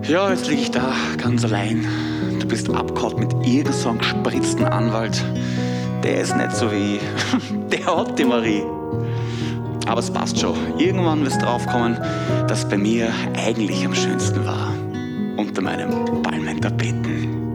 Ja, jetzt lieg ich da, ganz allein. Du bist abgehauen mit irgend so einem gespritzten Anwalt. Der ist nicht so wie der hat die Marie. Aber es passt schon. Irgendwann wirst du draufkommen, dass bei mir eigentlich am schönsten war. Unter meinem Palmentapeten.